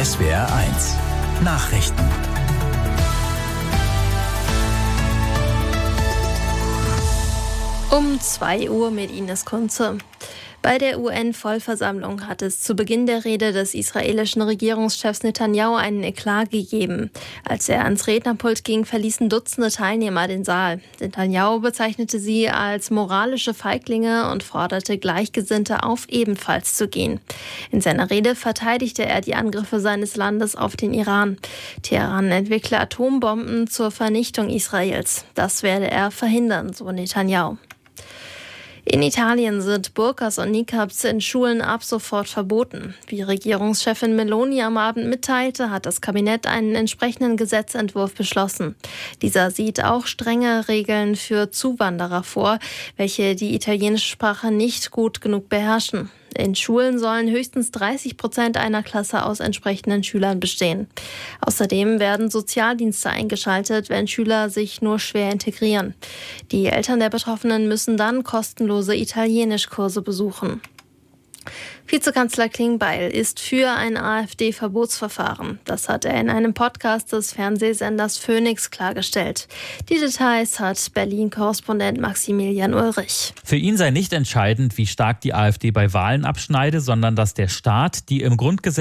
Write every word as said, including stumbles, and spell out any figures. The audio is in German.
S W R eins Nachrichten. Um zwei Uhr mit Ines Kunze. Bei der U N-Vollversammlung hat es zu Beginn der Rede des israelischen Regierungschefs Netanyahu einen Eklat gegeben. Als er ans Rednerpult ging, verließen Dutzende Teilnehmer den Saal. Netanyahu bezeichnete sie als moralische Feiglinge und forderte Gleichgesinnte auf, ebenfalls zu gehen. In seiner Rede verteidigte er die Angriffe seines Landes auf den Iran. Teheran entwickle Atombomben zur Vernichtung Israels. Das werde er verhindern, so Netanyahu. In Italien sind Burkas und Niqabs in Schulen ab sofort verboten. Wie Regierungschefin Meloni am Abend mitteilte, hat das Kabinett einen entsprechenden Gesetzentwurf beschlossen. Dieser sieht auch strenge Regeln für Zuwanderer vor, welche die italienische Sprache nicht gut genug beherrschen. In Schulen sollen höchstens dreißig Prozent einer Klasse aus entsprechenden Schülern bestehen. Außerdem werden Sozialdienste eingeschaltet, wenn Schüler sich nur schwer integrieren. Die Eltern der Betroffenen müssen dann kostenlose Italienischkurse besuchen. Vizekanzler Klingbeil ist für ein AfD-Verbotsverfahren. Das hat er in einem Podcast des Fernsehsenders Phoenix klargestellt. Die Details hat Berlin-Korrespondent Maximilian Ulrich. Für ihn sei nicht entscheidend, wie stark die AfD bei Wahlen abschneide, sondern dass der Staat die im Grundgesetz